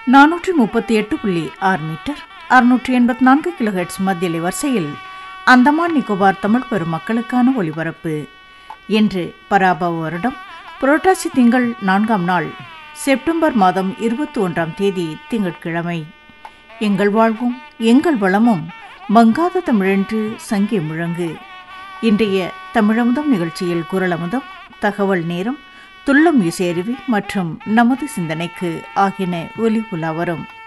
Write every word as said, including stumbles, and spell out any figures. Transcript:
நானூற்றி முப்பத்தி எட்டு புள்ளி ஆறு மீட்டர் அறுநூற்றி எண்பத்தி நான்கு கிலோஹெட்ஸ் மத்திய வரிசையில் அந்தமான் நிக்கோபார் தமிழ் பெருமக்களுக்கான ஒலிபரப்பு. இன்று பராபவ வருடம் புரட்டாசி திங்கள் நான்காம் நாள் செப்டம்பர் மாதம் இருபத்தி ஒன்றாம் தேதி திங்கட்கிழமை. எங்கள் வாழ்வும் எங்கள் வளமும் மங்காத தமிழென்று சங்கே முழங்கு. இன்றைய தமிழமுதம் நிகழ்ச்சியில் குரலமுதம், தகவல் நேரம், துள்ளும் இசையருவி மற்றும் நமது சிந்தனைக்கு ஆகியன ஒலி உலா வரும்.